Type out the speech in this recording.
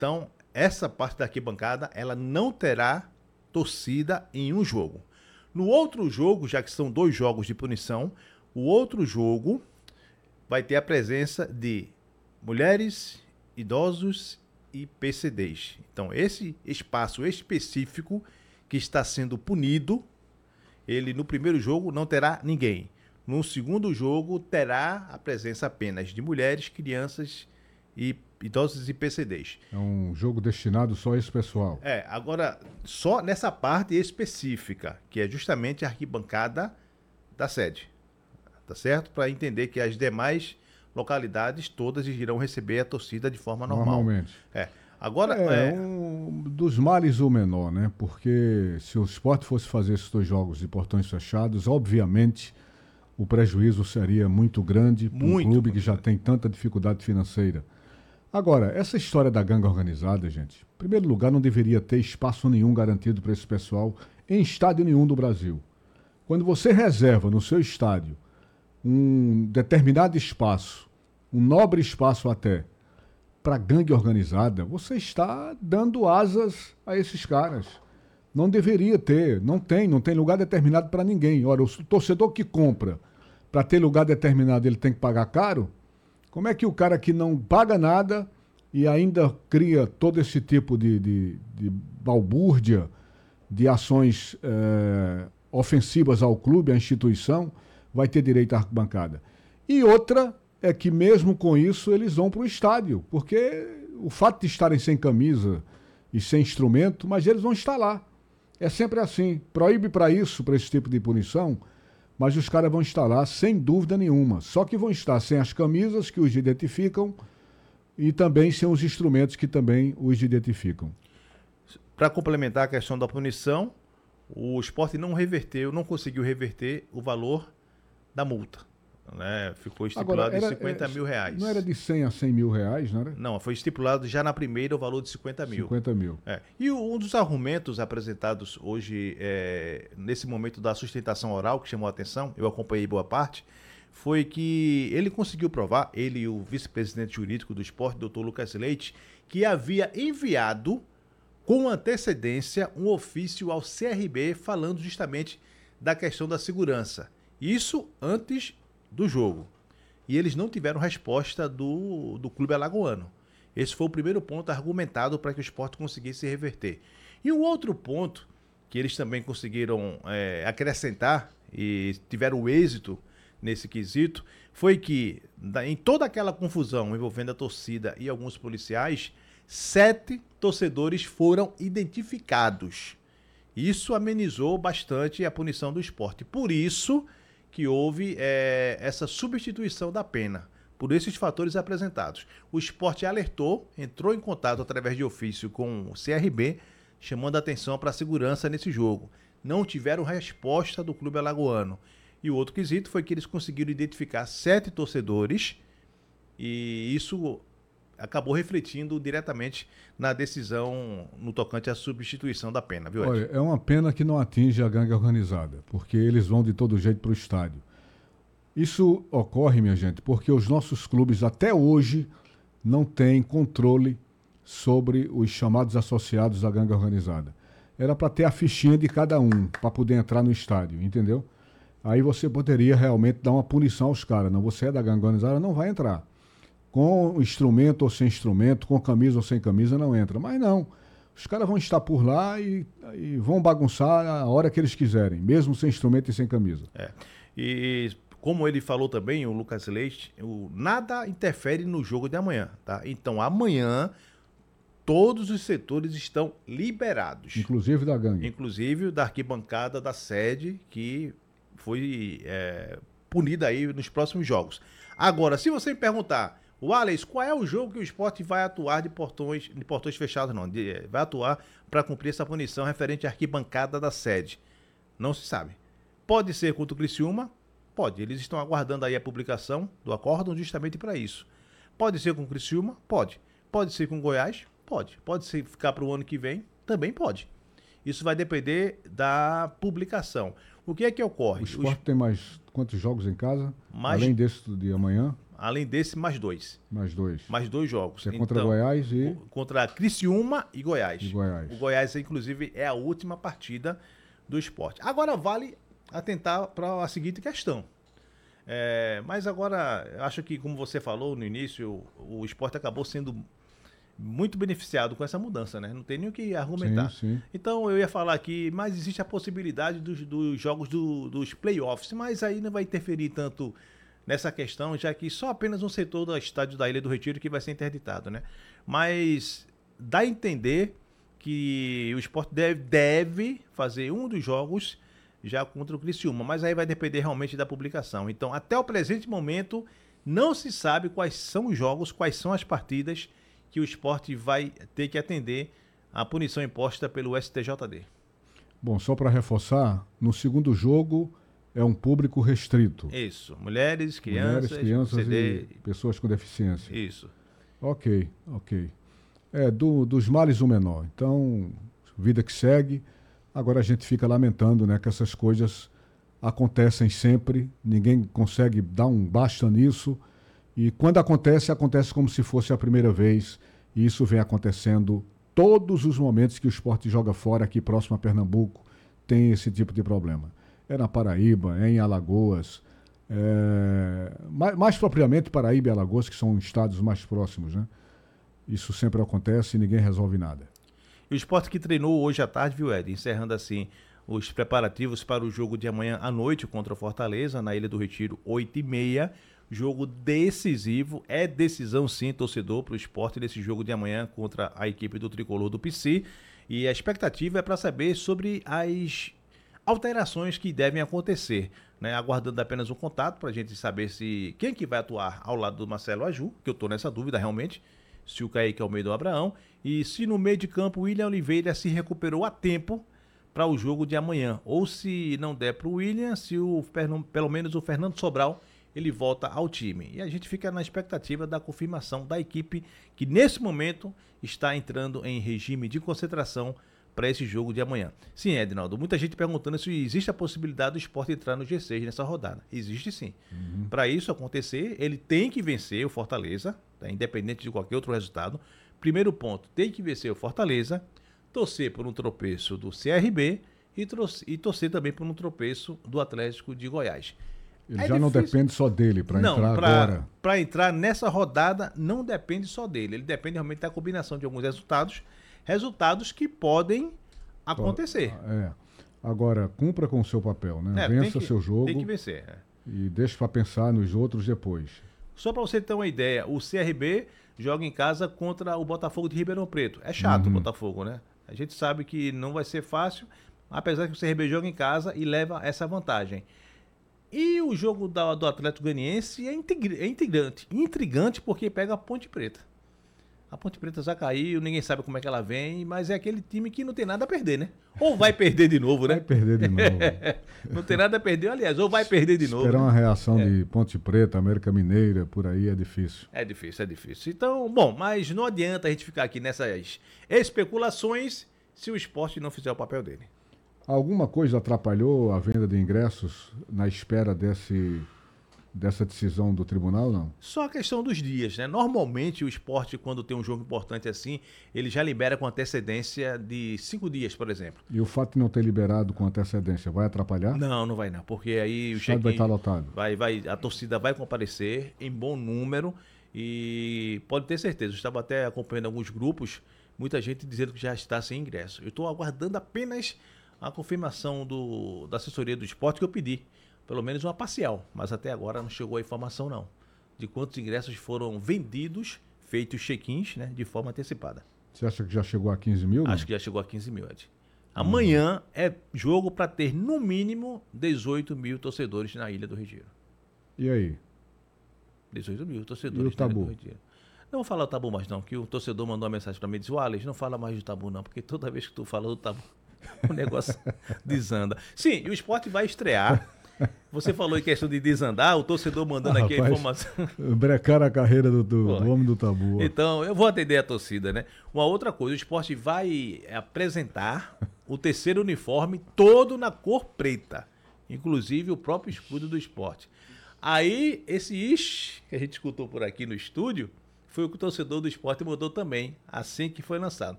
Então, essa parte da arquibancada, ela não terá torcida em um jogo. No outro jogo, já que são 2 jogos de punição, o outro jogo vai ter a presença de mulheres, idosos e PCDs. Então, esse espaço específico que está sendo punido, ele no primeiro jogo não terá ninguém. No segundo jogo, terá a presença apenas de mulheres, crianças e idosos e PCDs. É um jogo destinado só a esse pessoal. Agora, só nessa parte específica, que é justamente a arquibancada da sede. Tá certo? Para entender que as demais localidades todas irão receber a torcida de forma normal. Normalmente. Agora, um dos males o menor, né? Porque se o Sport fosse fazer esses 2 jogos de portões fechados, obviamente o prejuízo seria muito grande para um clube que já tem tanta dificuldade financeira. Agora, essa história da gangue organizada, gente, em primeiro lugar, não deveria ter espaço nenhum garantido para esse pessoal em estádio nenhum do Brasil. Quando você reserva no seu estádio um determinado espaço, um nobre espaço até, para gangue organizada, você está dando asas a esses caras. Não deveria ter, não tem lugar determinado para ninguém. Ora, o torcedor que compra para ter lugar determinado, ele tem que pagar caro? Como é que o cara que não paga nada e ainda cria todo esse tipo de balbúrdia, de ações ofensivas ao clube, à instituição, vai ter direito à arquibancada? E outra é que mesmo com isso eles vão para o estádio, porque o fato de estarem sem camisa e sem instrumento, mas eles vão estar lá. É sempre assim. Proíbe para isso, para esse tipo de punição, mas os caras vão estar lá sem dúvida nenhuma. Só que vão estar sem as camisas que os identificam e também sem os instrumentos que também os identificam. Para complementar a questão da punição, o Sport não conseguiu reverter o valor da multa. Né? Ficou estipulado em 50 mil reais. Não era de 100 a 100 mil reais, não era? Não, foi estipulado já na primeira o valor de 50 mil. 50 mil. E um dos argumentos apresentados hoje, nesse momento da sustentação oral, que chamou a atenção, eu acompanhei boa parte, foi que ele conseguiu provar, ele e o vice-presidente jurídico do Sport, Dr. Lucas Leite, que havia enviado com antecedência um ofício ao CRB falando justamente da questão da segurança. Isso antes do jogo. E eles não tiveram resposta do clube alagoano. Esse foi o primeiro ponto argumentado para que o Sport conseguisse reverter. E um outro ponto que eles também conseguiram acrescentar e tiveram êxito nesse quesito foi que, em toda aquela confusão envolvendo a torcida e alguns policiais, 7 torcedores foram identificados. Isso amenizou bastante a punição do Sport. Por isso que houve essa substituição da pena, por esses fatores apresentados. O Sport alertou, entrou em contato através de ofício com o CRB, chamando a atenção para a segurança nesse jogo. Não tiveram resposta do clube alagoano. E o outro quesito foi que eles conseguiram identificar 7 torcedores e isso acabou refletindo diretamente na decisão no tocante à substituição da pena, viu, Ed? Olha, é uma pena que não atinge a gangue organizada, porque eles vão de todo jeito para o estádio. Isso ocorre, minha gente, porque os nossos clubes até hoje não têm controle sobre os chamados associados à gangue organizada. Era para ter a fichinha de cada um, para poder entrar no estádio, entendeu? Aí você poderia realmente dar uma punição aos caras. Não, você é da gangue organizada, não vai entrar. Com instrumento ou sem instrumento, com camisa ou sem camisa, não entra. Mas não, os caras vão estar por lá e vão bagunçar a hora que eles quiserem, mesmo sem instrumento e sem camisa. E como ele falou também, o Lucas Leite, nada interfere no jogo de amanhã, tá? Então amanhã todos os setores estão liberados. Inclusive da gangue. Inclusive da arquibancada da sede, que foi punida aí nos próximos jogos. Agora, se você me perguntar, Wallace, qual é o jogo que o Sport vai atuar de portões fechados? Não, vai atuar para cumprir essa punição referente à arquibancada da sede? Não se sabe. Pode ser contra o Criciúma? Pode. Eles estão aguardando aí a publicação do acórdão justamente para isso. Pode ser com o Criciúma? Pode. Pode ser com o Goiás? Pode. Pode ser ficar para o ano que vem? Também pode. Isso vai depender da publicação. O que é que ocorre? O Sport tem mais quantos jogos em casa? Além desse de amanhã? além desse, mais 2. Mais 2. Mais 2 jogos. Que é contra Goiás e... Contra Criciúma e Goiás. Goiás. O Goiás, inclusive, é a última partida do Sport. Agora vale atentar para a seguinte questão. Mas agora, acho que, como você falou no início, o Sport acabou sendo muito beneficiado com essa mudança, né? Não tem nem o que argumentar. Sim. Então, eu ia falar aqui, mas existe a possibilidade dos jogos dos playoffs, mas aí não vai interferir tanto nessa questão, já que só apenas um setor do estádio da Ilha do Retiro que vai ser interditado, né? Mas dá a entender que o Sport deve fazer um dos jogos já contra o Criciúma, mas aí vai depender realmente da publicação. Então, até o presente momento, não se sabe quais são os jogos, quais são as partidas que o Sport vai ter que atender à punição imposta pelo STJD. Bom, só para reforçar, no segundo jogo é um público restrito. Isso, mulheres, crianças e pessoas com deficiência. Isso. Ok. Dos males o menor. Então, vida que segue. Agora a gente fica lamentando, né, que essas coisas acontecem sempre, ninguém consegue dar um basta nisso, e quando acontece como se fosse a primeira vez, e isso vem acontecendo todos os momentos que o Sport joga fora, aqui próximo a Pernambuco, tem esse tipo de problema. É na Paraíba, é em Alagoas, mais propriamente Paraíba e Alagoas, que são estados mais próximos, né? Isso sempre acontece e ninguém resolve nada. E o Sport que treinou hoje à tarde, viu, Ed? Encerrando assim os preparativos para o jogo de amanhã à noite contra o Fortaleza, na Ilha do Retiro, 8h30. Jogo decisivo, é decisão sim, torcedor, para o Sport nesse jogo de amanhã contra a equipe do Tricolor do PC. E a expectativa é para saber sobre as alterações que devem acontecer, né? Aguardando apenas um contato para a gente saber quem que vai atuar ao lado do Marcelo Aju, que eu estou nessa dúvida realmente, se o Kaique Almeida ou o Abraão, e se no meio de campo o William Oliveira se recuperou a tempo para o jogo de amanhã, ou se não der para o William, pelo menos o Fernando Sobral ele volta ao time. E a gente fica na expectativa da confirmação da equipe que nesse momento está entrando em regime de concentração para esse jogo de amanhã. Sim, Edinaldo, muita gente perguntando se existe a possibilidade do Sport entrar no G6 nessa rodada. Existe sim. Para isso acontecer, ele tem que vencer o Fortaleza, tá? Independente de qualquer outro resultado. Primeiro ponto, tem que vencer o Fortaleza, torcer por um tropeço do CRB e torcer também por um tropeço do Atlético de Goiás. Ele já não depende só dele para entrar agora. Para entrar nessa rodada, não depende só dele. Ele depende realmente da combinação de alguns resultados que podem acontecer. Agora, cumpra com o seu papel, né? Vença seu jogo. Tem que vencer. E deixe para pensar nos outros depois. Só para você ter uma ideia, o CRB joga em casa contra o Botafogo de Ribeirão Preto. É chato o Botafogo, né? A gente sabe que não vai ser fácil, apesar que o CRB joga em casa e leva essa vantagem. E o jogo do Atlético Goianiense é intrigante porque pega a Ponte Preta. A Ponte Preta já caiu, ninguém sabe como é que ela vem, mas é aquele time que não tem nada a perder, né? Ou vai perder de novo, né? Vai perder de novo. Não tem nada a perder, aliás, ou vai perder de novo. Esperar uma reação de Ponte Preta, América Mineira, por aí é difícil. É difícil. Então, bom, mas não adianta a gente ficar aqui nessas especulações se o Sport não fizer o papel dele. Alguma coisa atrapalhou a venda de ingressos na espera dessa decisão do tribunal, não? Só a questão dos dias, né? Normalmente o Sport, quando tem um jogo importante assim, ele já libera com antecedência de 5 dias, por exemplo. E o fato de não ter liberado com antecedência vai atrapalhar? Não vai não, porque aí o estádio vai estar lotado. A torcida vai comparecer em bom número e pode ter certeza, eu estava até acompanhando alguns grupos, muita gente dizendo que já está sem ingresso. Eu estou aguardando apenas a confirmação da assessoria do Sport que eu pedi. Pelo menos uma parcial, mas até agora não chegou a informação não, de quantos ingressos foram vendidos, feitos check-ins, né, de forma antecipada. Você acha que já chegou a 15 mil? Acho que já chegou a 15 mil, Ed. Amanhã é jogo para ter no mínimo 18 mil torcedores na Ilha do Retiro. E aí? 18 mil torcedores na Ilha do Retiro. Não vou falar o tabu mais não, que o torcedor mandou uma mensagem para mim e disse: Alex, não fala mais do tabu não, porque toda vez que tu fala do tabu, o negócio desanda. Sim, e o Sport vai estrear. Você falou em questão de desandar, o torcedor mandando aqui a informação. Brecar a carreira do homem do tabu. Então, eu vou atender a torcida, né? Uma outra coisa, o Sport vai apresentar o terceiro uniforme todo na cor preta, inclusive o próprio escudo do Sport. Aí, esse ixi que a gente escutou por aqui no estúdio, foi o que o torcedor do Sport mudou também, assim que foi lançado.